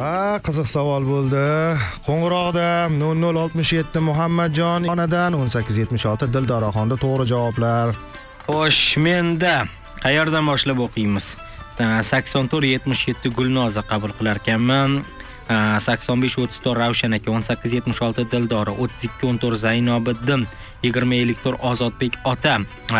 Qiziq savol bo'ldi. Qo'ng'iroqda 0067 Muhammadjon xonadan 1876 Dildoraxonda to'g'ri javoblar. Xo'sh, menda qayerdan boshlab o'qiymiz? 8477 Gulnoza qabul qilar ekanman. 8534 Ravshan aka, 1876 Dildora, 3214 Zaynobiddin, 2054 Ozodbek ota,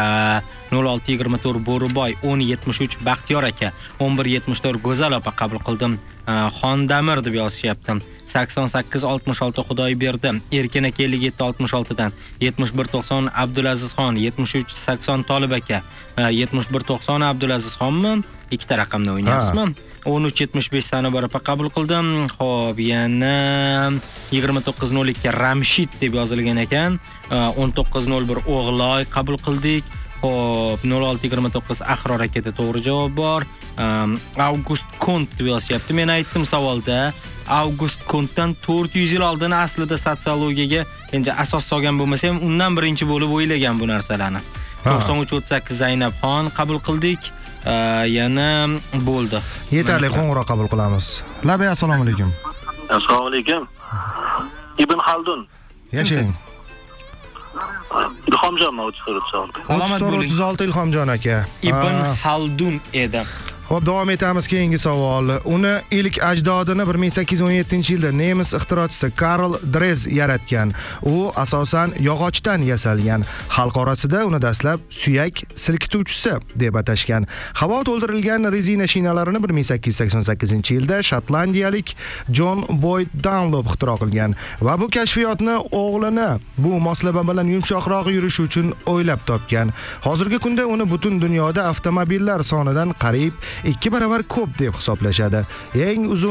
0624 Bo'riboy, 1073 Baxtiyor aka, 1174 Go'zal opa qabul qildim. Xondamir deb yozishyapti. 8866 Xudoyberdi, Erkin aka 5766 dan, 7190 Abdulazizxon, 7380 Tolib aka, 7190 Abdulazizxonmi? Ikkita raqamda o'ynayapsizmi? 1375 Sanobar opa qabul qildim. Xo'p, yana 2902 Ramshid deb yozilgan ekan. 1901 O'g'loy qabul qildik. Xo'p, 0629 Ahror akada to'g'ri javob bor. August Kont deb yozyapti. Men aytdim savolda, August Kontdan 400 yil oldin aslida sotsiologiyaga endi asos solgan bo'lmasam, undan birinchi bo'lib o'ylagan bu narsalarni. 9338 Zaynabxon qabul qildik. Yana bo'ldi. Yetarli, qo'ng'iroq qabul qilamiz. Labay, assalomu alaykum. Assalomu alaykum. Ibn Xaldun. Yashang. Ilhomjon Mavjudov savol. Salomat bo'ling. 3436 Ilhomjon aka. Ibn Xaldun edi. Xo'p, davom etamiz keyingi savol. Uni ilk ajdodini 1817-yilda nemis ixtirochisi Karl Drez yaratgan. U asosan yog'ochdan yasalgan. Xalq orasida uni dastlab suyak silkituvchisi deb atashgan. Havo to'ldirilgan rezina shinalarini 1888-yilda shotlandiyalik John Boyd Dunlop ixtiro qilgan va bu kashfiyotni o'g'lini bu moslama bilan yumshoqroq yurish uchun o'ylab topgan. Hozirgi kunda uni butun dunyoda avtomobillar sonidan qariyb 2 baravar ko'p deb hisoblashadi. Eng uzun